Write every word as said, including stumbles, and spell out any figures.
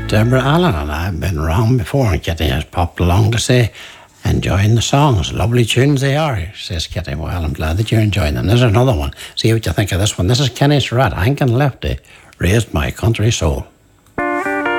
Deborah Allen and I have been wrong before, and Kitty has popped along to say, enjoying the songs. Lovely tunes they are, says Kitty. Well, I'm glad that you're enjoying them. There's another one. See what you think of this one. This is Kenny Surratt, Hank and Lefty, Raised My Country Soul.